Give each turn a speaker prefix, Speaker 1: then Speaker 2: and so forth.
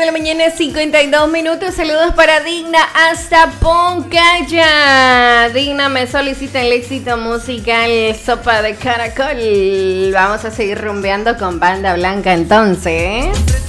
Speaker 1: la mañana, 52 minutos. Saludos para Digna hasta Poncaya. Digna me solicita el éxito musical Sopa de Caracol. Vamos a seguir rumbeando con Banda Blanca entonces.